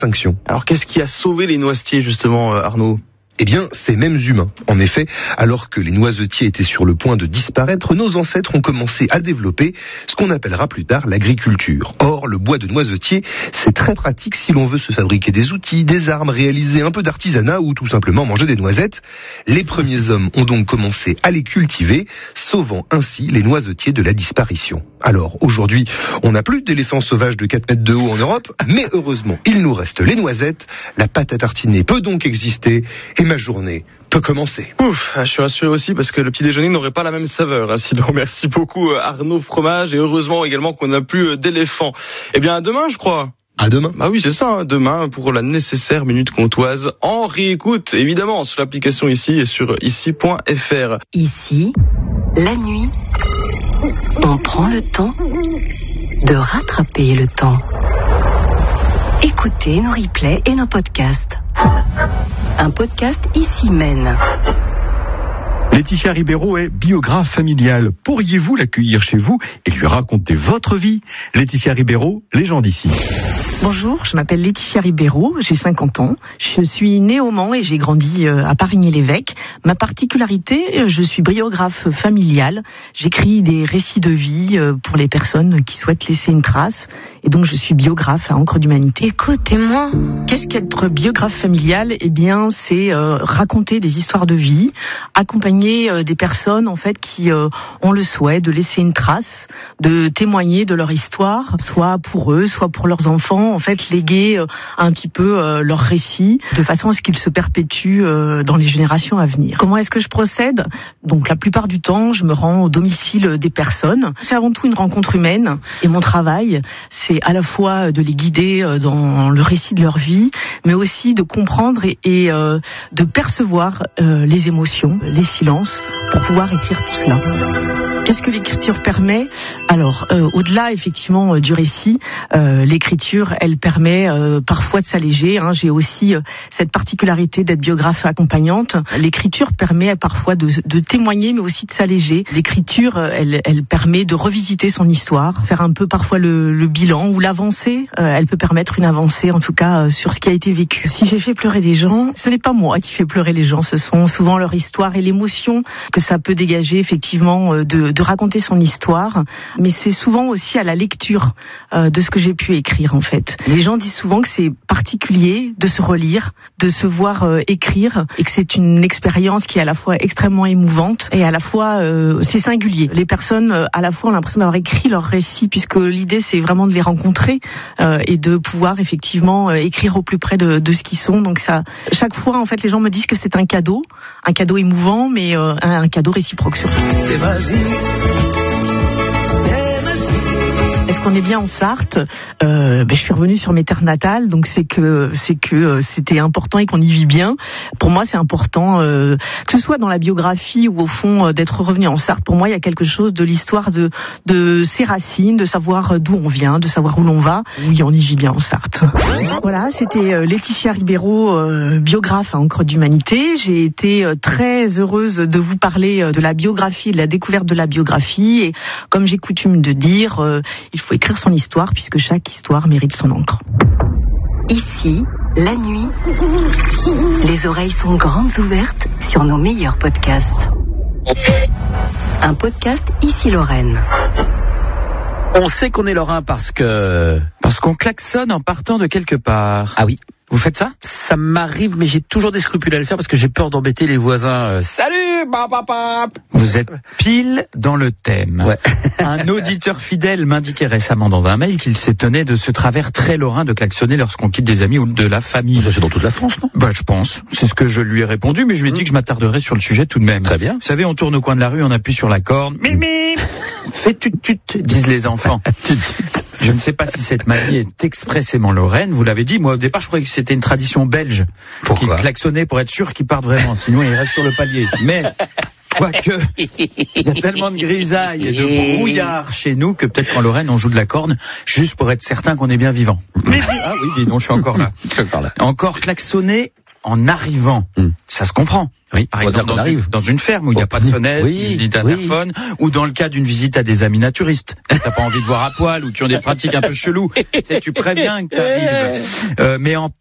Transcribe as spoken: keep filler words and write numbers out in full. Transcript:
extinction. Alors qu'est-ce qui a sauvé les noisetiers justement, Arnaud ? Eh bien, ces mêmes humains. En effet, alors que les noisetiers étaient sur le point de disparaître, nos ancêtres ont commencé à développer ce qu'on appellera plus tard l'agriculture. Or, le bois de noisetier, c'est très pratique si l'on veut se fabriquer des outils, des armes, réaliser un peu d'artisanat ou tout simplement manger des noisettes. Les premiers hommes ont donc commencé à les cultiver, sauvant ainsi les noisetiers de la disparition. Alors, aujourd'hui, on n'a plus d'éléphants sauvages de quatre mètres de haut en Europe, mais heureusement, il nous reste les noisettes. La pâte à tartiner peut donc exister et ma journée peut commencer. Ouf, je suis rassuré aussi parce que le petit déjeuner n'aurait pas la même saveur. Hein, sinon, merci beaucoup Arnaud Fromage et heureusement également qu'on n'a plus d'éléphants. Eh bien, à demain, je crois. À demain. Bah oui, c'est ça, hein, demain pour la nécessaire Minute Comtoise en réécoute, évidemment, sur l'application ici et sur ici point f r. Ici, la nuit, on prend le temps de rattraper le temps. Écoutez nos replays et nos podcasts. Un podcast Ici mène. Laetitia Ribeiro est biographe familiale. Pourriez-vous l'accueillir chez vous et lui raconter votre vie ? Laetitia Ribeiro, légende ici. Bonjour, je m'appelle Laetitia Ribeiro, j'ai cinquante ans. Je suis née au Mans et j'ai grandi à Parigny-l'Évêque. Ma particularité, je suis biographe familiale. J'écris des récits de vie pour les personnes qui souhaitent laisser une trace. Et donc je suis biographe à Encre d'Humanité. Écoutez-moi. Qu'est-ce qu'être biographe familial ? Eh bien, c'est euh, raconter des histoires de vie, accompagner euh, des personnes en fait qui euh, ont le souhait de laisser une trace, de témoigner de leur histoire, soit pour eux, soit pour leurs enfants. En fait, léguer euh, un petit peu euh, leur récit, de façon à ce qu'ils se perpétuent euh, dans les générations à venir. Comment est-ce que je procède ? Donc, la plupart du temps, je me rends au domicile des personnes. C'est avant tout une rencontre humaine, et mon travail, c'est à la fois de les guider euh, dans le récit de leur vie, mais aussi de comprendre et, et euh, de percevoir euh, les émotions, les silences, pour pouvoir écrire tout cela. Qu'est-ce que l'écriture permet ? Alors, euh, au-delà effectivement euh, du récit, euh, l'écriture, elle permet euh, parfois de s'alléger. Hein. J'ai aussi euh, cette particularité d'être biographe accompagnante. L'écriture permet parfois de, de témoigner, mais aussi de s'alléger. L'écriture, elle, elle permet de revisiter son histoire, faire un peu parfois le, le bilan ou l'avancée. Euh, elle peut permettre une avancée, en tout cas, euh, sur ce qui a été vécu. Si j'ai fait pleurer des gens, ce n'est pas moi qui fais pleurer les gens. Ce sont souvent leur histoire et l'émotion que ça peut dégager, effectivement, euh, de de raconter son histoire, mais c'est souvent aussi à la lecture euh, de ce que j'ai pu écrire en fait. Les gens disent souvent que c'est particulier de se relire, de se voir euh, écrire, et que c'est une expérience qui est à la fois extrêmement émouvante et à la fois euh, c'est singulier. Les personnes euh, à la fois ont l'impression d'avoir écrit leur récit, puisque l'idée c'est vraiment de les rencontrer euh, et de pouvoir effectivement euh, écrire au plus près de, de ce qu'ils sont. Donc ça, chaque fois en fait les gens me disent que c'est un cadeau, un cadeau émouvant, mais euh, un, un cadeau réciproque surtout. C'est ma vie. Est-ce qu'on est bien en Sarthe ? euh, ben, Je suis revenue sur mes terres natales, donc c'est que c'est que euh, c'était important et qu'on y vit bien. Pour moi, c'est important, euh, que ce soit dans la biographie ou au fond euh, d'être revenu en Sarthe. Pour moi, il y a quelque chose de l'histoire de de ses racines, de savoir d'où on vient, de savoir où l'on va. Oui, on y vit bien en Sarthe. Voilà, c'était euh, Laetitia Ribeiro, euh, biographe à Encre d'Humanité. J'ai été euh, très heureuse de vous parler euh, de la biographie et de la découverte de la biographie. Et comme j'ai coutume de dire, euh, il faut écrire son histoire puisque chaque histoire mérite son encre. Ici, la nuit, les oreilles sont grandes ouvertes sur nos meilleurs podcasts. Un podcast Ici Lorraine. On sait qu'on est lorrain parce que... Parce qu'on klaxonne en partant de quelque part. Ah oui. Vous faites ça ? Ça m'arrive, mais j'ai toujours des scrupules à le faire parce que j'ai peur d'embêter les voisins. Euh, Salut, papa. Vous êtes pile dans le thème. Ouais. Un auditeur fidèle m'indiquait récemment dans un mail qu'il s'étonnait de ce travers très lorrain de klaxonner lorsqu'on quitte des amis ou de la famille. Ça, c'est dans toute la France, non ? Bah, je pense. C'est ce que je lui ai répondu, mais je lui ai dit que je m'attarderais sur le sujet tout de même. Très bien. Vous savez, on tourne au coin de la rue, on appuie sur la corne. Mimi, fais tut-tut, disent les enfants. Je ne sais pas si cette manie est expressément lorraine. Vous l'avez dit, moi au départ je croyais que c'était une tradition belge. Qui klaxonnait pour être sûr qu'ils partent vraiment, sinon ils restent sur le palier. Mais quoique, il y a tellement de grisailles et de brouillard chez nous que peut-être qu'en Lorraine on joue de la corne juste pour être certain qu'on est bien vivant. Mais ah oui, dis donc, je suis encore là. Encore klaxonner en arrivant. Mm. Ça se comprend. Oui, par exemple, dans une, dans une ferme où il n'y a pas de sonnette, oui, ni d'interphone, oui. ou dans le cas d'une visite à des amis naturistes. T'as pas envie de voir à poil ou qui ont des pratiques un peu cheloues. Tu sais, tu préviens que t'arrives. Euh, mais en